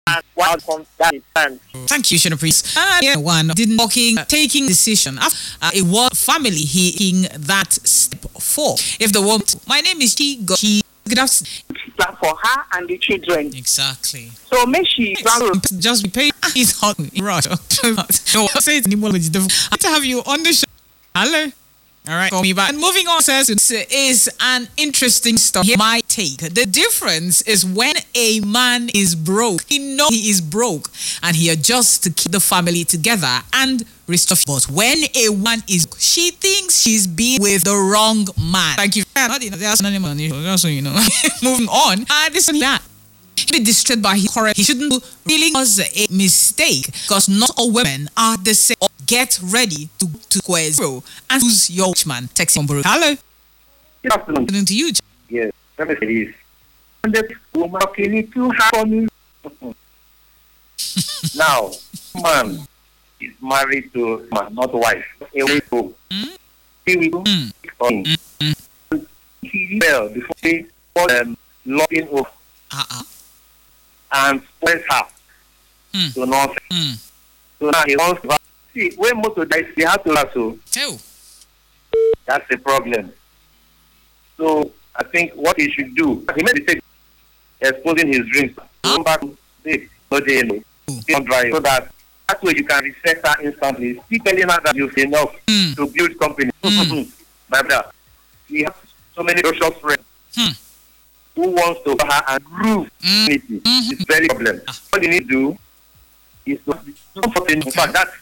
And what outcome that is planned. Thank you, Shona Priest. One didn't taking decision after it was family he taking that step for. If the woman, my name is she good afternoon. Plan for her and the children. Exactly. So make she just be paid. He's hot. Right. No, say it anymore. It's difficult. I have to have you on the show. Hello. All right, call me back. And moving on, says this is an interesting stuff. Here, my take. The difference is when a man is broke, he knows he is broke, and he adjusts to keep the family together and restore. But when a woman is, she thinks she's being with the wrong man. Thank you. Just so you know. Moving on. This and that. He be distressed by his correct. He shouldn't really cause a mistake because not all women are the same. Get ready to square zero and choose your watchman. Text number. Hello. Good afternoon. Good afternoon to you. Yes, let me say this. And the woman can too hard for me. Now, man is married to man, not wife. Away to. He will he well before they locking up and spoils her. So nonsense. So now he wants to see when motor dies, they have to lasso. Oh. That's the problem. So I think what he should do, he made the mistake exposing his dreams. Come back to sleep, don't drive, so that way you can reset her instantly. Still telling her that you've enough to build company. My brother, we have so many social friends who wants to her and groove unity. It's very problem. What you need to do is not in fact that's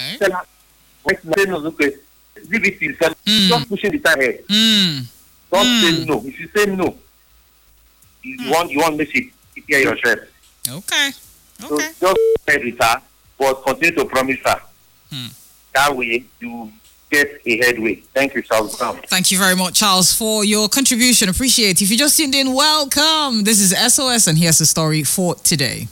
leave it to yourself. Just pushing the time ahead. Don't say no. If you say no, you want me to prepare yourself. Okay. So just say with her, but continue to promise her. That way you get a headway. Thank you, Charles Brown. Thank you very much, Charles, for your contribution. Appreciate it. If you just tuned in, welcome. This is SOS, and here's the story for today.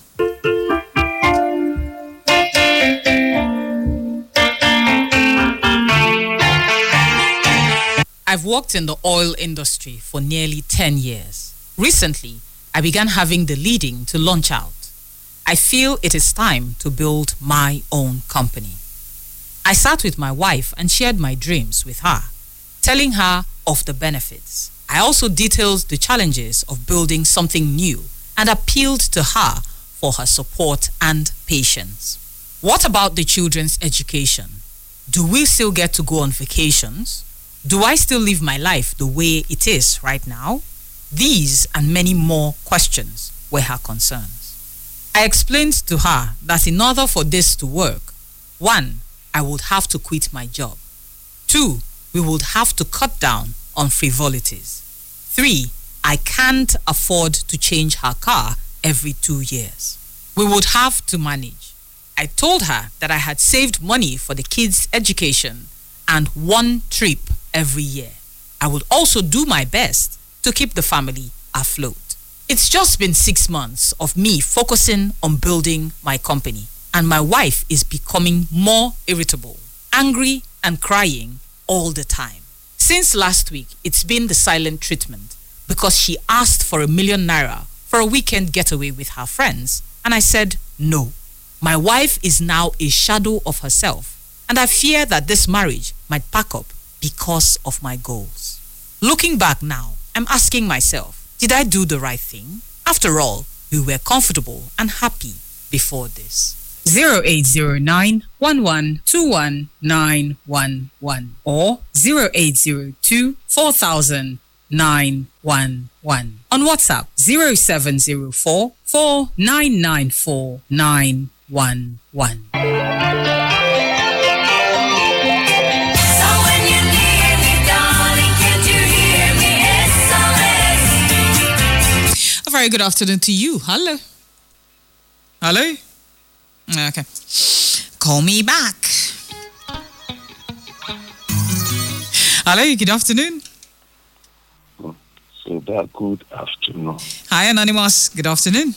I've worked in the oil industry for nearly 10 years. Recently, I began having the leading to launch out. I feel it is time to build my own company. I sat with my wife and shared my dreams with her, telling her of the benefits. I also detailed the challenges of building something new and appealed to her for her support and patience. What about the children's education? Do we still get to go on vacations? Do I still live my life the way it is right now? These and many more questions were her concerns. I explained to her that in order for this to work, 1, I would have to quit my job. 2, we would have to cut down on frivolities. 3, I can't afford to change her car every 2 years. We would have to manage. I told her that I had saved money for the kids' education and 1 trip every year. I would also do my best to keep the family afloat. It's just been 6 months of me focusing on building my company, and my wife is becoming more irritable, angry, and crying all the time. Since last week, it's been the silent treatment because she asked for ₦1,000,000 for a weekend getaway with her friends, and I said no. My wife is now a shadow of herself, and I fear that this marriage might pack up because of my goals. Looking back now, I'm asking myself, did I do the right thing? After all, we were comfortable and happy before this. 0809 1121 911 or 0802 4000 911. On WhatsApp 0704 4994 911. A very good afternoon to you. Hello. Hello. Okay. Call me back. Hello, good afternoon. So that good afternoon. Hi, Anonymous. Good afternoon.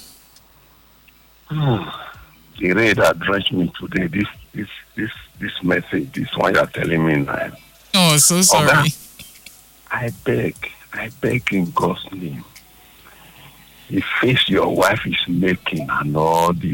The way that addressed me today, this message, this one you're telling me now. Oh, so sorry. I beg in God's name. the face your wife is making and all the